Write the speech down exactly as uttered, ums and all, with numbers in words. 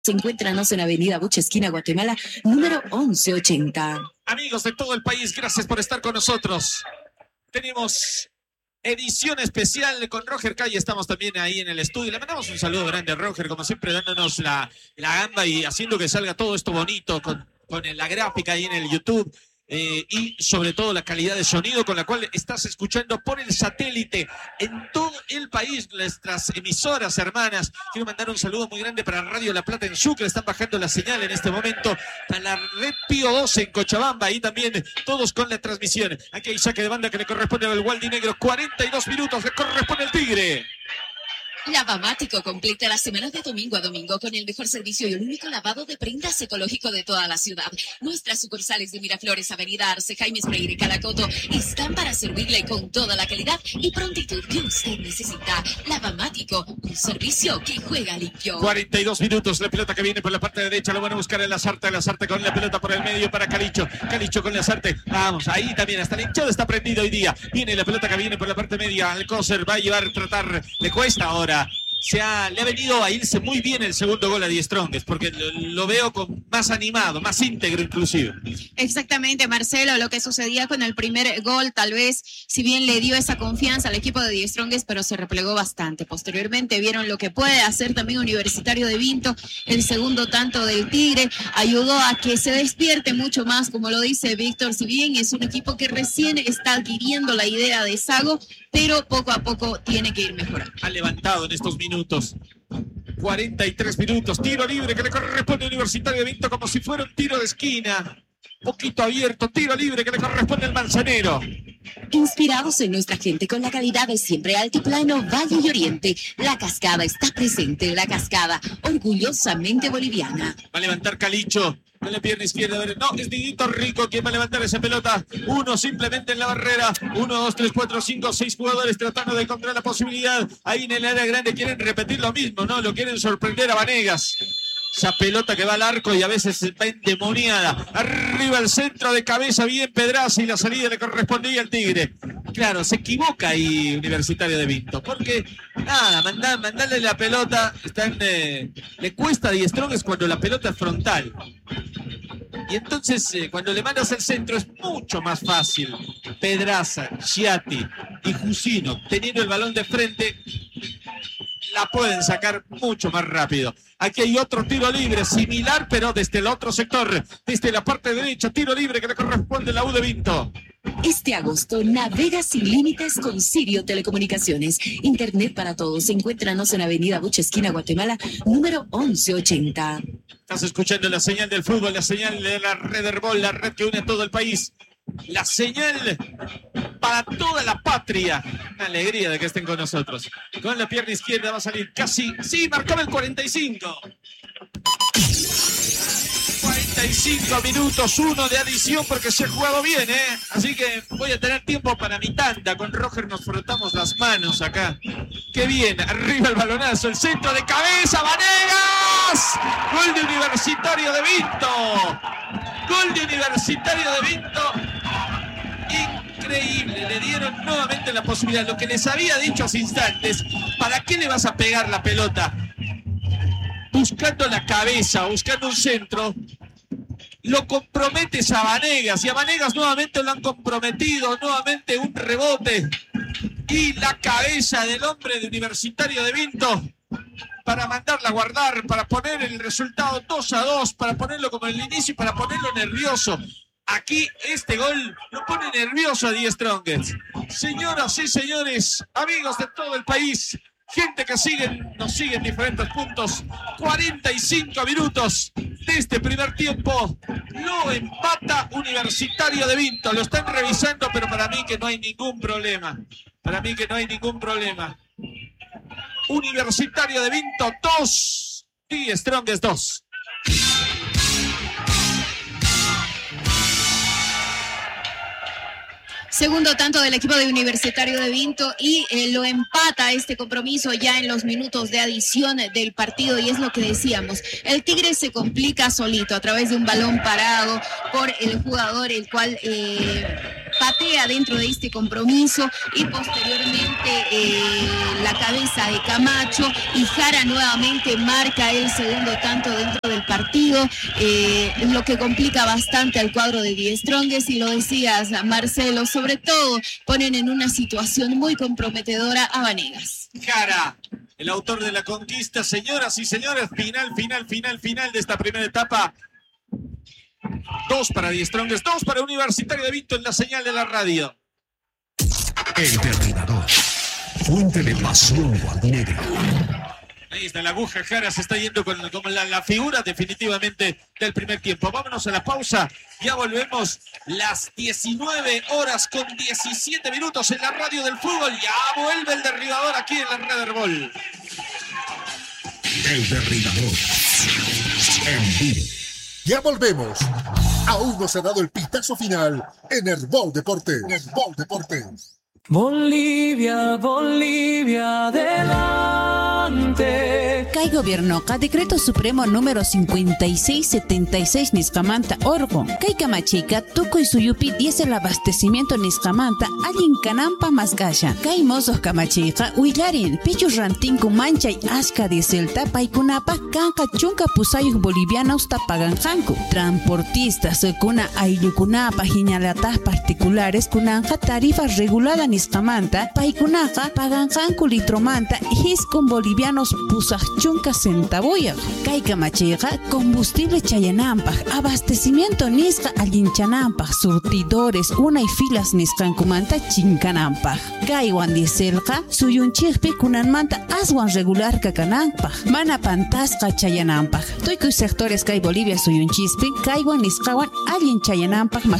Encuéntranos en Avenida Bucha, esquina Guatemala, número once ochenta. Amigos de todo el país, gracias por estar con nosotros. Tenemos edición especial con Roger Calle, estamos también ahí en el estudio. Le mandamos un saludo grande a Roger, como siempre, dándonos la, la gamba y haciendo que salga todo esto bonito con, con la gráfica ahí en el YouTube. Eh, y sobre todo la calidad de sonido con la cual estás escuchando por el satélite en todo el país, nuestras emisoras hermanas. Quiero mandar un saludo muy grande para Radio La Plata en Sucre, están bajando la señal en este momento, para la Red Pío doce en Cochabamba, ahí también todos con la transmisión. Aquí hay saque de banda que le corresponde al Waldi Negro, cuarenta y dos minutos, le corresponde al Tigre. Lavamático completa la semana de domingo a domingo con el mejor servicio y el único lavado de prendas ecológico de toda la ciudad. Nuestras sucursales de Miraflores, Avenida Arce, Jaime Freire y Calacoto están para servirle con toda la calidad y prontitud que usted necesita. Lavamático, un servicio que juega limpio. cuarenta y dos minutos, la pelota que viene por la parte derecha, lo van a buscar en Lazarte, Lazarte con la pelota por el medio para Calicho, Calicho con Lazarte, vamos, ahí también, hasta el hinchado está prendido hoy día. Viene la pelota que viene por la parte media, Alcócer va a llevar, tratar, le cuesta ahora. Se ha, le ha venido a irse muy bien el segundo gol a Die Strongest, porque lo, lo veo con, más animado, más íntegro inclusive. Exactamente, Marcelo, lo que sucedía con el primer gol, tal vez, si bien le dio esa confianza al equipo de Die Strongest, pero se replegó bastante. Posteriormente vieron lo que puede hacer también Universitario de Vinto, el segundo tanto del Tigre, ayudó a que se despierte mucho más, como lo dice Víctor, si bien es un equipo que recién está adquiriendo la idea de Sago, pero poco a poco tiene que ir mejorando. Ha levantado en estos minutos. cuarenta y tres minutos. Tiro libre que le corresponde a Universitario de Vinto como si fuera un tiro de esquina. Poquito abierto. Tiro libre que le corresponde al Manzanero. Inspirados en nuestra gente con la calidad de siempre Altiplano, Valle y Oriente, La Cascada está presente. La Cascada, orgullosamente boliviana. Va a levantar Calicho. Con la pierna izquierda, a ver, no, es Didito Rico quien va a levantar esa pelota. Uno simplemente en la barrera. Uno, dos, tres, cuatro, cinco, seis jugadores tratando de encontrar la posibilidad. Ahí en el área grande quieren repetir lo mismo, ¿no? Lo quieren sorprender a Vanegas. Esa pelota que va al arco y a veces va endemoniada. Arriba el centro de cabeza, bien Pedraza, y la salida le correspondía al Tigre. Claro, se equivoca ahí Universitario de Vinto, porque nada, mandá, mandarle la pelota, están, eh, le cuesta a Die Strongest cuando la pelota es frontal. Y entonces eh, cuando le mandas al centro es mucho más fácil. Pedraza, Chiatti y Jusino, teniendo el balón de frente, la pueden sacar mucho más rápido. Aquí hay otro tiro libre similar, pero desde el otro sector, desde la parte derecha, tiro libre que le corresponde a la U de Vinto. Este agosto navega sin límites con Sirio Telecomunicaciones. Internet para todos. Encuéntranos en Avenida Bucha, esquina Guatemala, número once ochenta. Estás escuchando la señal del fútbol, la señal de la red Herbol, la red que une a todo el país. La señal para toda la patria. Una alegría de que estén con nosotros. Con la pierna izquierda va a salir casi... Sí, marcaba el cuarenta y cinco. cuarenta y cinco minutos, uno de adición porque se ha jugado bien, ¿eh? Así que voy a tener tiempo para mi tanda. Con Roger nos frotamos las manos acá. ¡Qué bien! Arriba el balonazo, el centro de cabeza, ¡Vanegas! Gol de Universitario de Vinto. Gol de Universitario de Vinto. Increíble, le dieron nuevamente la posibilidad. Lo que les había dicho hace instantes, ¿para qué le vas a pegar la pelota? Buscando la cabeza, buscando un centro, lo comprometes a Vanegas, y a Vanegas nuevamente lo han comprometido, nuevamente un rebote, y la cabeza del hombre de Universitario de Vinto, para mandarla a guardar, para poner el resultado dos a dos, para ponerlo como el inicio y para ponerlo nervioso. Aquí este gol lo pone nervioso a Die Strongest. Señoras y señores, amigos de todo el país, gente que siguen, nos sigue en diferentes puntos, cuarenta y cinco minutos de este primer tiempo, lo empata Universitario de Vinto. Lo están revisando, pero para mí que no hay ningún problema. Para mí que no hay ningún problema. Universitario de Vinto dos, Die Strongest dos. Segundo tanto del equipo de Universitario de Vinto y eh, lo empata este compromiso ya en los minutos de adición del partido, y es lo que decíamos, el Tigre se complica solito a través de un balón parado por el jugador el cual eh, patea dentro de este compromiso y posteriormente eh, la cabeza de Camacho y Jara nuevamente marca el segundo tanto dentro del partido, eh, lo que complica bastante al cuadro de Die Strongest, y lo decías, Marcelo, sobre todo ponen en una situación muy comprometedora a Vanegas. Jara, el autor de la conquista, señoras y señores, final, final, final, final de esta primera etapa. Dos para Die Strongest, dos para Universitario de Vinto en la señal de la radio. El Derribador, fuente de pasión guardinegra. Ahí está la aguja, Jara se está yendo con, con la, la figura definitivamente del primer tiempo. Vámonos a la pausa, ya volvemos, las diecinueve horas con diecisiete minutos en la radio del fútbol. Ya vuelve el Derribador aquí en la Red Herbol. El Derribador, en vivo. Ya volvemos. Aún no se ha dado el pitazo final en Herbol Deportes. Herbol Deportes. Bolivia, Bolivia, adelante. Cay gobierno, ca decreto supremo número cincuenta y seis setenta y seis Niscamanta Orgo. Cay camachica, tuco y suyupi diese el abastecimiento Niscamanta, allin canampa mascaya. Cay mozos camachica, huillarin, pichus rantincu mancha y asca de celta, paikunapa, canca chunca pusayuk bolivianos tapagan janku. Transportistas, kuna ayukunapa, jiñalatas particulares, kunanja tarifas reguladas Niscamanta, paikunaka, pagan janku litromanta, hiskun bolivianos pusaj chunca centavuya. Caica macheja, combustible chayanampaj, abastecimiento nisca allinchanampa, surtidores, una y filas niscancumanta chincanampaj. Caiwan dieselja, suyunchirpi kunanmanta aswan regular kakanampaj, mana pantasca chayanampaj. Toiku sectores cai Bolivia suyunchispi, caiwan niscawan allin chayanampaj,